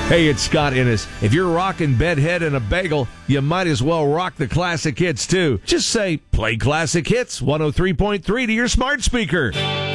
Hey, it's Scott Innes. If you're rocking Bedhead and a Bagel, you might as well rock the classic hits, too. Just say, play classic hits, 103.3 to your smart speaker.